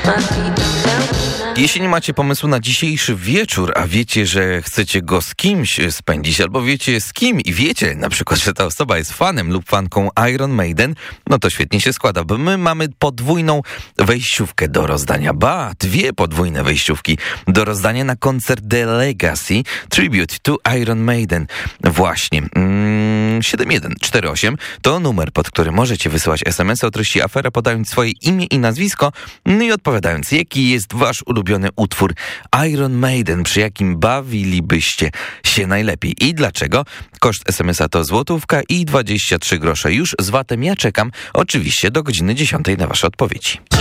Jeśli nie macie pomysłu na dzisiejszy wieczór, a wiecie, że chcecie go z kimś spędzić, albo wiecie z kim i wiecie na przykład, że ta osoba jest fanem lub fanką Iron Maiden, no to świetnie się składa, bo my mamy podwójną wejściówkę do rozdania. Dwie podwójne wejściówki do rozdania na koncert The Legacy Tribute to Iron Maiden. Właśnie. 7148 to numer, pod który możecie wysyłać SMS-y o treści afera, podając swoje imię i nazwisko, no i odpowiadając, jaki jest wasz ulubiony utwór Iron Maiden, przy jakim bawilibyście się najlepiej i dlaczego. Koszt SMS-a to złotówka i 23 grosze. Już z VAT-em ja czekam oczywiście do godziny 10 na wasze odpowiedzi.